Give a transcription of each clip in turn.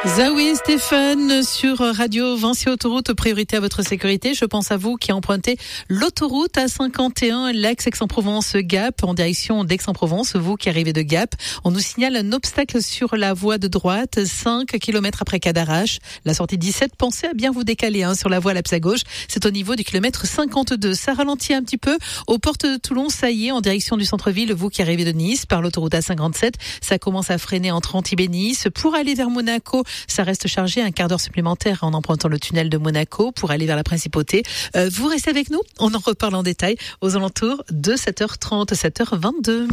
Zawi et Stéphane sur Radio Vinci Autoroute, priorité à votre sécurité. Je pense à vous qui empruntez l'autoroute A51, l'ex-Aix-en-Provence Gap, en direction d'Aix-en-Provence. Vous qui arrivez de Gap, on nous signale un obstacle sur la voie de droite, 5 km après Cadarache. La sortie 17, pensez à bien vous décaler sur la voie Laps à gauche. C'est au niveau du kilomètre 52. Ça ralentit un petit peu aux portes de Toulon, ça y est, en direction du centre-ville. Vous qui arrivez de Nice par l'autoroute A57, ça commence à freiner entre Antibes et Nice. Pour aller vers Monaco, ça reste chargé un quart d'heure supplémentaire en empruntant le tunnel de Monaco pour aller vers la Principauté. Vous restez avec nous, on en reparle en détail aux alentours de 7h30, 7h22.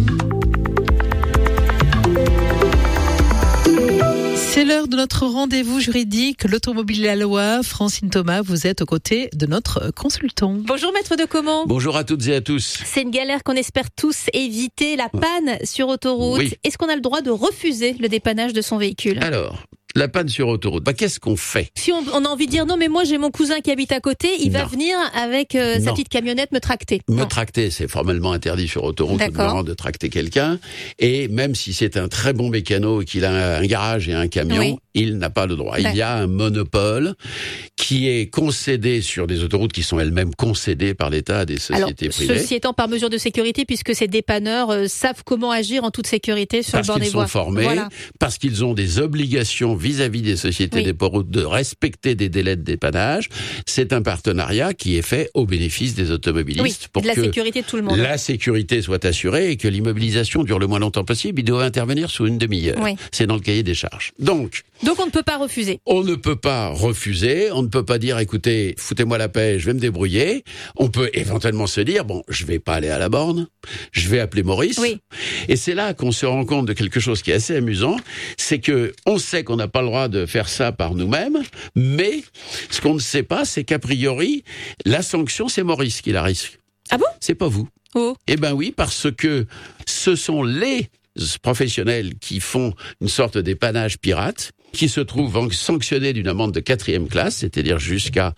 C'est l'heure de notre rendez-vous juridique, l'automobile et la loi. Francine Thomas, vous êtes aux côtés de notre consultant. Bonjour maître de Caumont. Bonjour à toutes et à tous. C'est une galère qu'on espère tous éviter, la panne sur autoroute. Oui. Est-ce qu'on a le droit de refuser le dépannage de son véhicule ? Alors, la panne sur autoroute, qu'est-ce qu'on fait ? Si on a envie de dire non, mais moi j'ai mon cousin qui habite à côté, il va venir avec sa petite camionnette me tracter. Tracter, c'est formellement interdit sur autoroute de tracter quelqu'un. Et même si c'est un très bon mécano et qu'il a un garage et un camion, il n'a pas le droit. Il y a un monopole qui est concédé sur des autoroutes qui sont elles-mêmes concédées par l'État à des sociétés privées. Ceci étant par mesure de sécurité, puisque ces dépanneurs savent comment agir en toute sécurité sur le bord des voies. Parce qu'ils sont formés, parce qu'ils ont des obligations vis-à-vis des sociétés des routes de respecter des délais de dépannage. C'est un partenariat qui est fait au bénéfice des automobilistes pour de la que sécurité de tout le monde. La sécurité soit assurée et que l'immobilisation dure le moins longtemps possible. Il doit intervenir sous une demi-heure. C'est dans le cahier des charges. Donc on ne peut pas refuser. On ne peut pas refuser, on ne peut pas dire écoutez, foutez-moi la paix, je vais me débrouiller. On peut éventuellement se dire je vais pas aller à la borne, je vais appeler Maurice. Et c'est là qu'on se rend compte de quelque chose qui est assez amusant, c'est que on sait qu'on n'a pas le droit de faire ça par nous-mêmes, mais ce qu'on ne sait pas, c'est qu'a priori, la sanction, c'est Maurice qui la risque. Ah bon ? C'est pas vous. Oh. Eh ben oui, parce que ce sont les professionnels qui font une sorte d'épannage pirate, qui se trouvent sanctionnés d'une amende de 4e classe, c'est-à-dire jusqu'à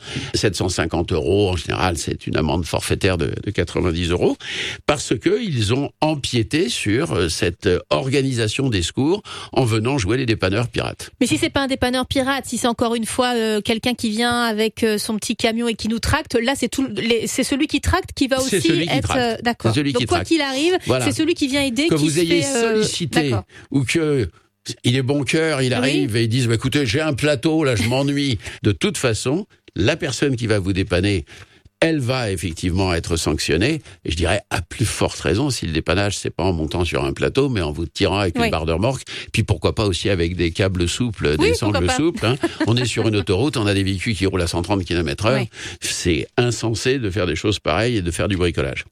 750 €. En général, c'est une amende forfaitaire de 90 €, parce que ils ont empiété sur cette organisation des secours en venant jouer les dépanneurs pirates. Mais si c'est pas un dépanneur pirate, si c'est encore une fois quelqu'un qui vient avec son petit camion et qui nous tracte, là c'est celui qui tracte qui va aussi être d'accord. Donc quoi qu'il arrive, c'est celui qui vient aider, que vous ayez sollicité ou que il est bon cœur, il arrive et ils disent écoutez, j'ai un plateau, là je m'ennuie. De toute façon, la personne qui va vous dépanner, elle va effectivement être sanctionnée, et je dirais à plus forte raison si le dépannage c'est pas en montant sur un plateau, mais en vous tirant avec une barre de remorque, puis pourquoi pas aussi avec des câbles souples, des sangles souples. On est sur une autoroute, on a des véhicules qui roulent à 130 km/h. C'est insensé de faire des choses pareilles et de faire du bricolage.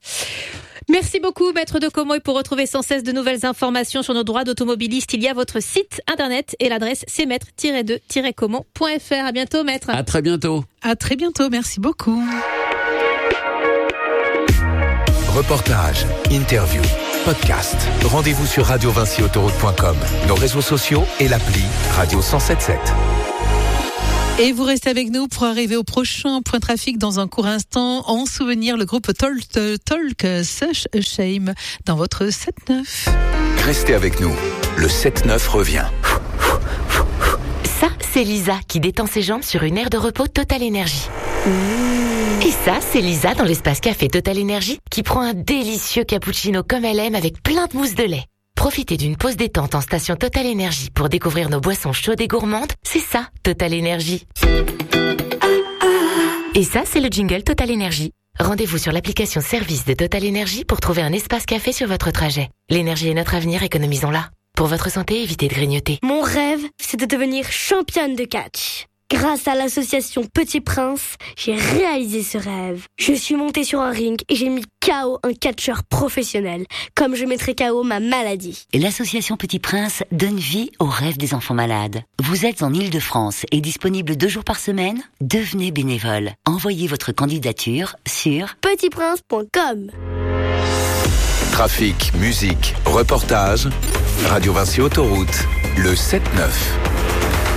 Merci beaucoup, maître de Caumont. Et pour retrouver sans cesse de nouvelles informations sur nos droits d'automobiliste, il y a votre site internet et l'adresse c'est maître-de-caumont.fr. À bientôt, maître. À très bientôt. À très bientôt. Merci beaucoup. Reportage, interview, podcast. Rendez-vous sur radiovinciautoroute.com, nos réseaux sociaux et l'appli Radio 107.7. Et vous restez avec nous pour arriver au prochain point trafic dans un court instant. En souvenir, le groupe Talk Such a Shame dans votre 7-9. Restez avec nous. Le 7-9 revient. Ça, c'est Lisa qui détend ses jambes sur une aire de repos Total Énergie. Et ça, c'est Lisa dans l'espace café Total Énergie qui prend un délicieux cappuccino comme elle aime avec plein de mousse de lait. Profitez d'une pause détente en station Total Énergie pour découvrir nos boissons chaudes et gourmandes. C'est ça, Total Énergie. Et ça, c'est le jingle Total Énergie. Rendez-vous sur l'application service de Total Énergie pour trouver un espace café sur votre trajet. L'énergie est notre avenir, économisons-la. Pour votre santé, évitez de grignoter. Mon rêve, c'est de devenir championne de catch. Grâce à l'association Petit Prince, j'ai réalisé ce rêve. Je suis montée sur un ring et j'ai mis KO un catcheur professionnel, comme je mettrai KO ma maladie. L'association Petit Prince donne vie aux rêves des enfants malades. Vous êtes en Île-de-France et disponible 2 jours par semaine ? Devenez bénévole. Envoyez votre candidature sur petitprince.com. Trafic, musique, reportage. Radio Vinci Autoroute, le 7-9.